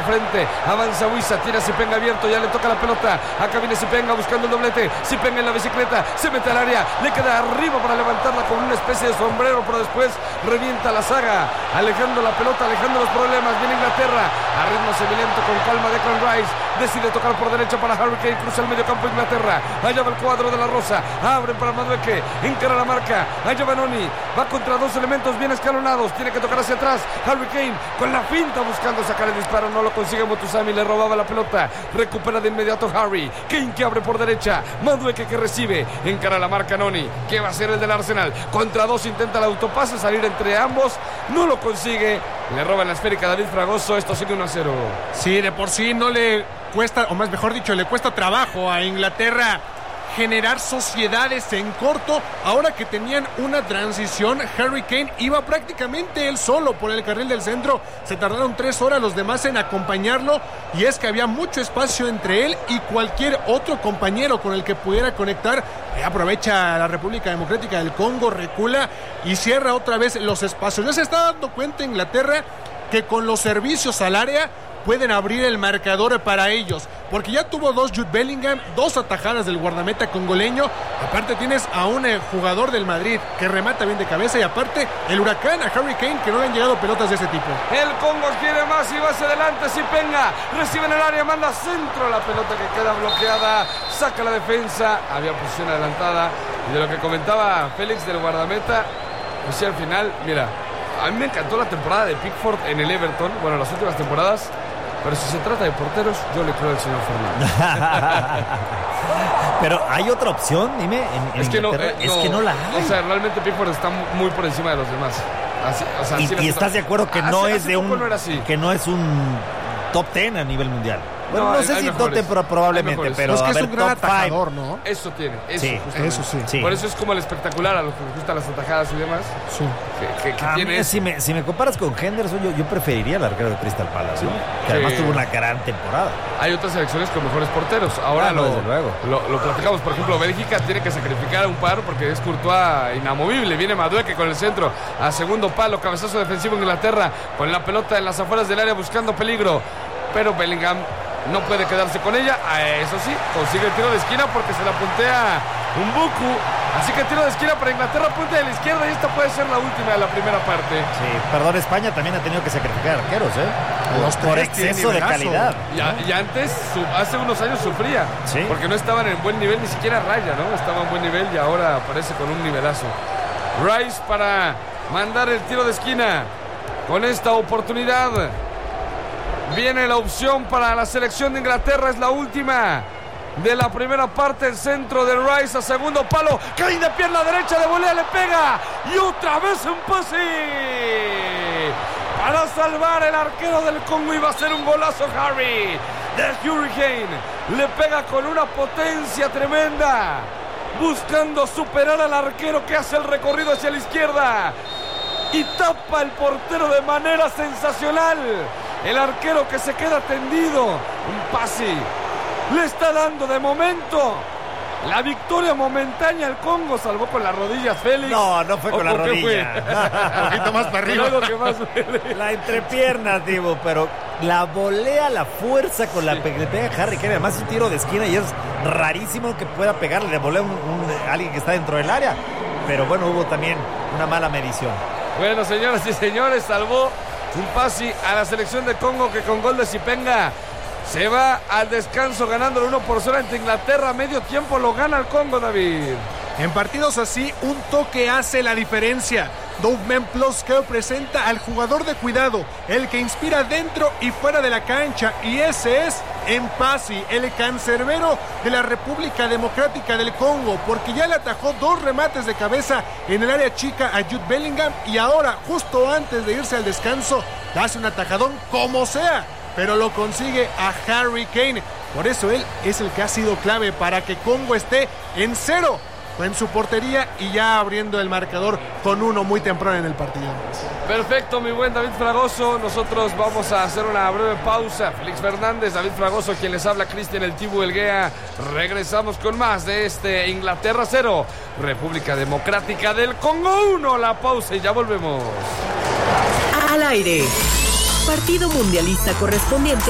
frente, avanza Wissa, tira a Zipenga abierto, ya le toca la pelota, acá viene Zipenga buscando el doblete, Zipenga en la bicicleta, se mete al área, le queda arriba para levantarla con una especie de sombrero, pero después revienta la saga, alejando la pelota, alejando los problemas, viene Inglaterra, a ritmo semilento, con calma Declan Rice, decide tocar por derecha para Harry Kane, cruza el medio campo Inglaterra, allá va el cuadro de la Rosa, abren para Madueke, encara la marca, allá va Noni, va contra dos elementos bien escalonados, tiene que tocar hacia atrás, Harry Kane con la finta buscando sacar el disparo, no lo consigue Motusami, le robaba la pelota, recupera de inmediato Harry Kane que abre por derecha, Madueke que recibe, encara la marca Noni, que va a ser el del Arsenal, contra dos intenta el autopase, salir entre ambos, no lo consigue, le roban la esférica a David Fragoso, esto sigue 1-0. Sí, de por sí no le cuesta, o más mejor dicho, le cuesta trabajo a Inglaterra generar sociedades en corto. Ahora que tenían una transición, Harry Kane iba prácticamente él solo por el carril del centro. Se tardaron 3 horas los demás en acompañarlo, y es que había mucho espacio entre él y cualquier otro compañero con el que pudiera conectar. Aprovecha la República Democrática del Congo, recula y cierra otra vez los espacios. Ya se está dando cuenta Inglaterra que con los servicios al área pueden abrir el marcador para ellos, porque ya tuvo 2 Jude Bellingham, 2 atajadas del guardameta congoleño, aparte tienes a un jugador del Madrid que remata bien de cabeza, y aparte el huracán a Harry Kane, que no le han llegado pelotas de ese tipo. El Congo quiere más y va hacia adelante, Zipenga recibe en el área, manda centro, la pelota que queda bloqueada, saca la defensa, había posición adelantada, y de lo que comentaba Félix del guardameta, pues sí, al final, mira, a mí me encantó la temporada de Pickford en el Everton, bueno, las últimas temporadas. Pero si se trata de porteros, yo le creo al señor Fernández. Pero hay otra opción, dime. Es que no la hay. O sea, realmente Pickford está muy por encima de los demás. Así, o sea, y estás de acuerdo que no es un top 10 a nivel mundial. Bueno, no sé si top 10, pero probablemente, pero es que es un gran top atajador, 5. ¿no? Eso tiene, eso sí. Por eso es como el espectacular, a los que les gustan las atajadas y demás. Sí. Que tiene. Si me comparas con Henderson, yo preferiría al arquero de Crystal Palace, ¿no? Que además tuvo una gran temporada. Hay otras selecciones con mejores porteros. Ahora desde luego. Lo platicamos. Por ejemplo, Bélgica tiene que sacrificar a un par porque es Courtois inamovible. Viene Madueke con el centro a segundo palo, cabezazo defensivo Inglaterra con la pelota en las afueras del área buscando peligro. Pero Bellingham no puede quedarse con ella. Eso sí, consigue el tiro de esquina porque se la puntea Mbuku. Así que tiro de esquina para Inglaterra, punta de la izquierda, y esta puede ser la última de la primera parte. Sí, perdón, España también ha tenido que sacrificar arqueros, por exceso de calidad. Y antes, hace unos años sufría, porque no estaban en buen nivel, ni siquiera raya, ¿no? Estaba en buen nivel y ahora aparece con un nivelazo. Rice para mandar el tiro de esquina. Con esta oportunidad viene la opción para la selección de Inglaterra, es la última de la primera parte, el centro de Rice a segundo palo, cae de pierna derecha, de volea le pega, y otra vez un pase para salvar el arquero del Congo, y va a ser un golazo Harry de Hurricane, le pega con una potencia tremenda, buscando superar al arquero que hace el recorrido hacia la izquierda, y tapa el portero de manera sensacional. El arquero que se queda tendido. Un pase. Le está dando de momento la victoria momentánea al Congo. Salvó con las rodillas Félix. No fue con la rodilla. Un poquito más para arriba. La entrepierna, Divo, pero la volea, la fuerza con la que le pega Harry Kane. Además es un tiro de esquina y es rarísimo que pueda pegarle. Le volea a alguien que está dentro del área. Pero bueno, hubo también una mala medición. Bueno, señoras y señores, salvó un pase a la selección de Congo, que con gol de Zipenga se va al descanso ganando el 1-0 ante Inglaterra. Medio tiempo lo gana el Congo, David. En partidos así, un toque hace la diferencia. Doveman Plus que presenta al jugador de cuidado, el que inspira dentro y fuera de la cancha, y ese es Mpasi, el cancerbero de la República Democrática del Congo, porque ya le atajó 2 remates de cabeza en el área chica a Jude Bellingham, y ahora, justo antes de irse al descanso, hace un atajadón como sea, pero lo consigue a Harry Kane. Por eso él es el que ha sido clave para que Congo esté en 0 en su portería y ya abriendo el marcador con 1 muy temprano en el partido. Perfecto, mi buen David Fragoso. Nosotros vamos a hacer una breve pausa. Félix Fernández, David Fragoso, quien les habla, Cristian El Tibu Elguea. Regresamos con más de este Inglaterra 0, República Democrática del Congo 1. La pausa y ya volvemos. Al aire. Partido mundialista correspondiente